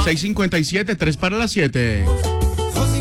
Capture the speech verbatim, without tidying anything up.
seis cincuenta y siete, tres para las siete.